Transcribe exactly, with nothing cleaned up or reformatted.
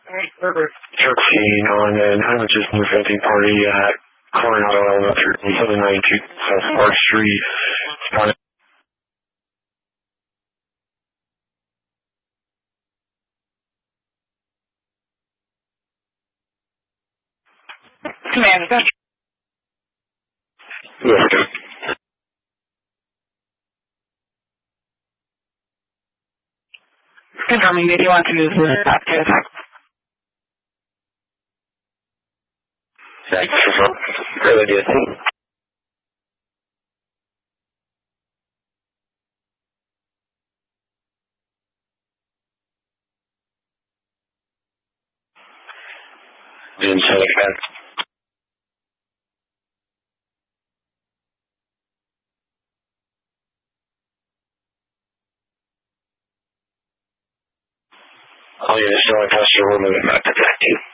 thirteen on an unregistered preventing party at Coronado Elementary, seven ninety-two South Park Street. Command, is that? Yes. Confirming, did you want to move this active? Thanks for really good. Didn't say that. Oh, yeah, still in custody. We'll move it back to that, too.